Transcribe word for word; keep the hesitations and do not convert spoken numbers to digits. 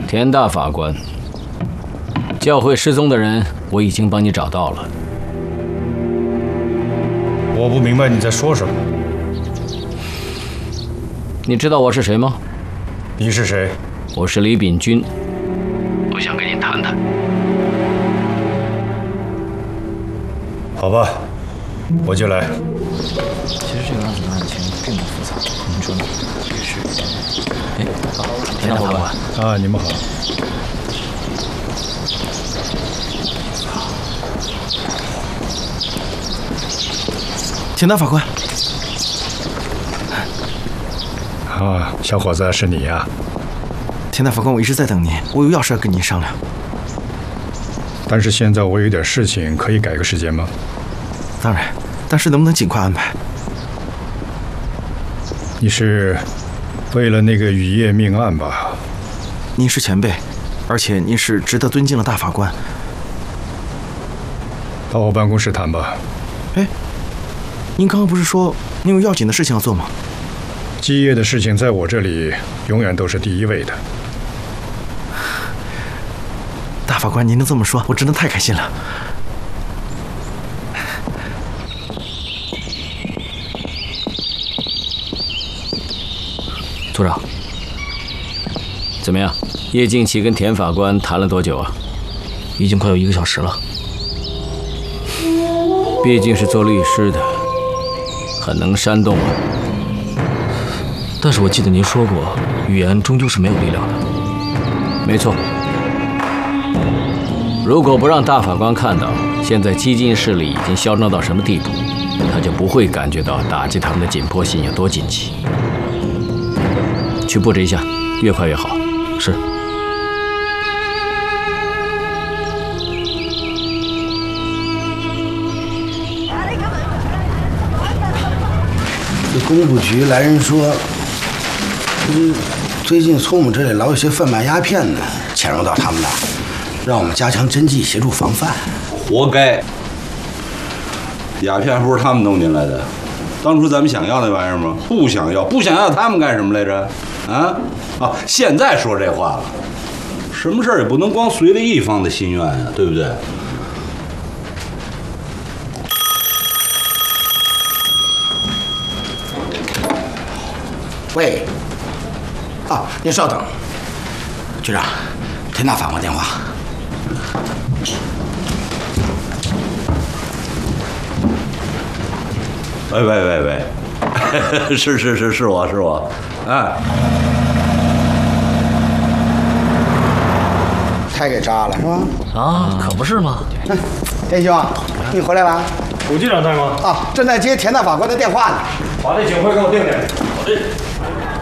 田大法官，教会失踪的人，我已经帮你找到了。 我不明白你在说什么。 你知道我是谁吗？ 你是谁？ 我是李秉钧。我想跟你谈谈。 好吧，我就来。 其实这个案子的案情并不复杂，你说呢？也是。哎，好，田大法官。 啊，你们好。 田大法官。 啊，小伙子，是你呀。 田大法官，我一直在等您，我有要事要跟您商量。 但是现在我有点事情，可以改个时间吗？ 当然，但是能不能尽快安排？ 你是为了那个雨夜命案吧？ 您是前辈，而且您是值得尊敬的大法官。 到我办公室谈吧。 哎，您刚刚不是说您有要紧的事情要做吗？ 基业的事情在我这里永远都是第一位的。 大法官，您能这么说，我真的太开心了。 组长，怎么样？叶敬奇跟田法官谈了多久啊？ 已经快有一个小时了。 毕竟是做律师的，很能煽动啊。 但是我记得您说过，语言终究是没有力量的。 没错。如果不让大法官看到现在激进势力已经嚣张到什么地步，他就不会感觉到打击他们的紧迫性有多紧急。去布置一下，越快越好。 是。 这工部局来人说，嗯，最近从我们这里老有些贩卖鸦片的潜入到他们那儿，让我们加强侦缉，协助防范。 活该！鸦片不是他们弄进来的，当初咱们想要那玩意儿吗？不想要，不想要，他们干什么来着？啊啊！现在说这话了，什么事儿也不能光随着一方的心愿啊，对不对？ 喂，啊，您稍等，局长，田大法官电话。 喂喂喂喂，是是是是我是我，哎， 胎给扎了是吧？ 啊，可不是吗？ 哎，田兄，你回来了？ 武局长在吗？ 啊，正在接田大法官的电话呢。 把那警徽给我定定。好的。